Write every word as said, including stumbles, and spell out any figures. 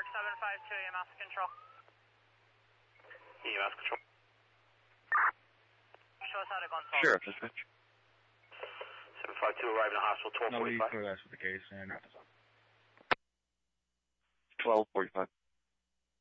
Pittsburgh, seven five two, E M S control. E M S control. Show us how to Gonzales. Sheriff, dispatch. seven five two arriving at hospital, twelve forty-five. No, we that's with the case, and twelve forty-five.